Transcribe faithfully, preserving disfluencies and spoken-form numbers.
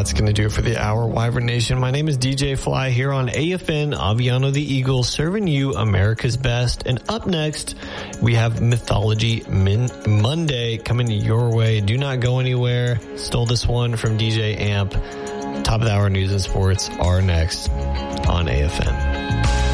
that's going to do it for the hour, Wyvern Nation. My name is D J Fly here on A F N, Aviano the Eagle, serving you America's best. And up next, we have Mythology Min- Monday coming your way. Do not go anywhere. Stole this one from D J Amp. Top of the hour news and sports are next on A F N.